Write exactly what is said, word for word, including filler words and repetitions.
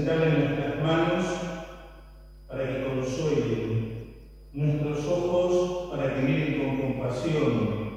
presentarle nuestras manos para que consuele, nuestros ojos para que miren con compasión,